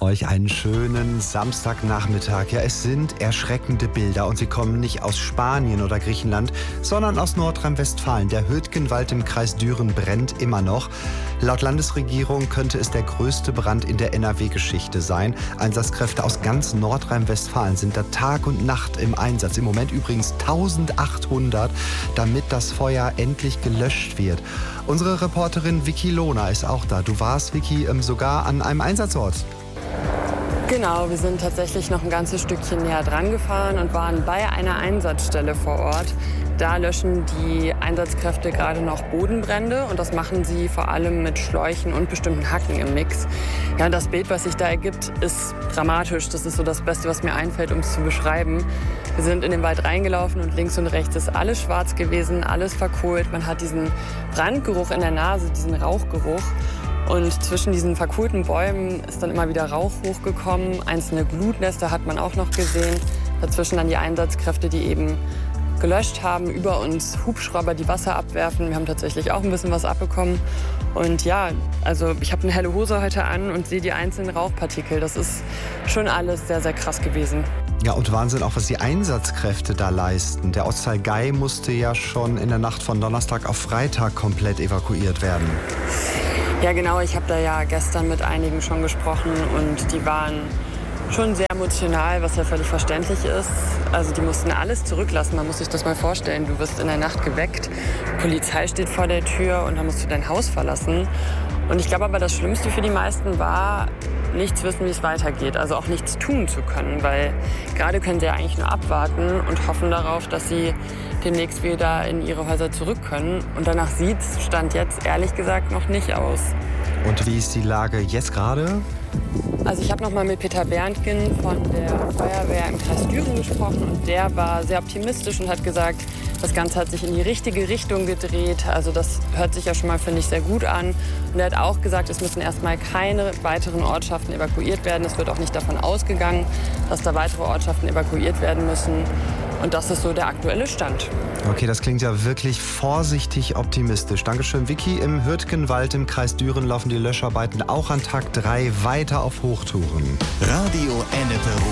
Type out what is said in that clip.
euch einen schönen Samstagnachmittag. Ja, es sind erschreckende Bilder und sie kommen nicht aus Spanien oder Griechenland, sondern aus Nordrhein-Westfalen. Der Hürtgenwald im Kreis Düren brennt immer noch. Laut Landesregierung könnte es der größte Brand in der NRW-Geschichte sein. Einsatzkräfte aus ganz Nordrhein-Westfalen sind da Tag und Nacht im Einsatz. Im Moment übrigens 1800, damit das Feuer endlich gelöscht wird. Unsere Reporterin Vicky Lohner ist auch da. Du warst, Vicky, sogar an einem Einsatzort. Genau, wir sind tatsächlich noch ein ganzes Stückchen näher dran gefahren und waren bei einer Einsatzstelle vor Ort. Da löschen die Einsatzkräfte gerade noch Bodenbrände und das machen sie vor allem mit Schläuchen und bestimmten Hacken im Mix. Ja, und das Bild, was sich da ergibt, ist dramatisch. Das ist so das Beste, was mir einfällt, um es zu beschreiben. Wir sind in den Wald reingelaufen und links und rechts ist alles schwarz gewesen, alles verkohlt. Man hat diesen Brandgeruch in der Nase, diesen Rauchgeruch. Und zwischen diesen verkohlten Bäumen ist dann immer wieder Rauch hochgekommen. Einzelne Glutnester hat man auch noch gesehen. Dazwischen dann die Einsatzkräfte, die eben gelöscht haben, über uns Hubschrauber, die Wasser abwerfen. Wir haben tatsächlich auch ein bisschen was abbekommen. Und ja, also ich habe eine helle Hose heute an und sehe die einzelnen Rauchpartikel. Das ist schon alles sehr, sehr krass gewesen. Ja, und Wahnsinn auch, was die Einsatzkräfte da leisten. Der Ortsteil Gei musste ja schon in der Nacht von Donnerstag auf Freitag komplett evakuiert werden. Ja, genau. Ich habe da ja gestern mit einigen schon gesprochen und die waren schon sehr emotional, was ja völlig verständlich ist. Also die mussten alles zurücklassen. Man muss sich das mal vorstellen. Du wirst in der Nacht geweckt, Polizei steht vor der Tür und dann musst du dein Haus verlassen. Und ich glaube aber, das Schlimmste für die meisten war, nichts wissen, wie es weitergeht. Also auch nichts tun zu können, weil gerade können sie ja eigentlich nur abwarten und hoffen darauf, dass sie demnächst wieder in ihre Häuser zurück können. Und danach sieht es Stand jetzt ehrlich gesagt noch nicht aus. Und wie ist die Lage jetzt gerade? Also ich habe noch mal mit Peter Berntgen von der Feuerwehr im Kreis Düren gesprochen und der war sehr optimistisch und hat gesagt, das Ganze hat sich in die richtige Richtung gedreht. Also das hört sich ja schon mal, finde ich, sehr gut an. Und er hat auch gesagt, es müssen erstmal keine weiteren Ortschaften evakuiert werden. Es wird auch nicht davon ausgegangen, dass da weitere Ortschaften evakuiert werden müssen. Und das ist so der aktuelle Stand. Okay, das klingt ja wirklich vorsichtig optimistisch. Dankeschön, Vicky. Im Hürtgenwald im Kreis Düren laufen die Löscharbeiten auch an Tag 3 weiter auf Hochtouren. Radio Ennepe